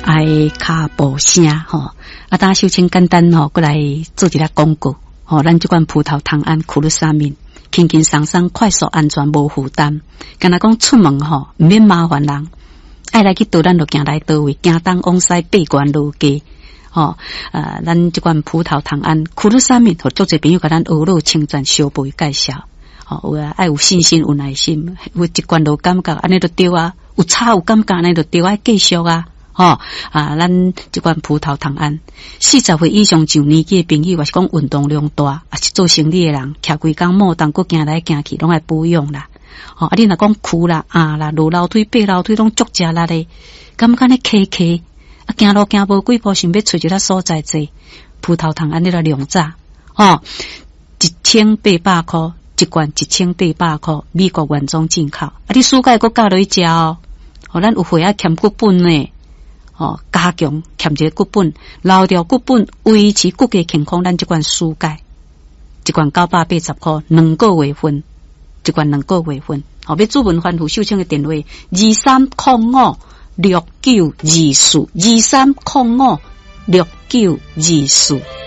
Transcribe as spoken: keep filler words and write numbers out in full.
爱卡步声吼，啊，当首先简单吼，过来做一个广告吼，咱这款葡萄糖胺库鲁沙敏，轻轻松松、快速、安全、无负担，敢若讲出门吼，唔免麻烦人，爱来去倒咱就行来倒位，行东往西，八关路街。吼、哦，呃，咱这款葡萄糖胺库鲁沙敏，和足侪朋友甲咱学路称赞、小辈介绍。吼、哦，有啊，爱有信心、有耐心，有一关路感觉安尼就对啊，有差有感觉安尼就对啊，继续啊。吼、哦、啊，咱这款葡萄糖胺，四十岁以上上年纪的朋友，或是讲运动量大，还是做生意的人，徛规工莫当，佫行来行去，拢爱保养啦。吼、哦，啊，你若讲哭啦、啊啦、落楼梯、爬楼梯，拢足食力的，感觉呢磕磕。啊，行路行无几步，想要找一个所在坐，葡萄糖胺你来量榨，哦，一千八百块，一罐一千八百块，美国原装进口。啊，你暑假佫教落去食哦，哦，咱有血啊欠骨本呢，哦，加强欠一个骨本，留掉骨本，维持骨骼健康。咱这罐暑假，一罐九百八十块，两个月份，一罐两个月份。哦，要主文番户秀清的电话：二三零五。六九二四二三零五六九二四。